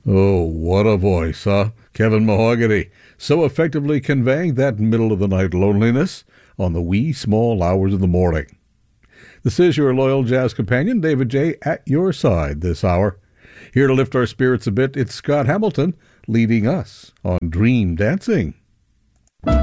Oh, what a voice, huh? Kevin Mahogany, so effectively conveying that middle-of-the-night loneliness on the wee small hours of the morning. This is your loyal jazz companion, David J., at your side this hour. Here to lift our spirits a bit, it's Scott Hamilton leading us on Dream Dancing.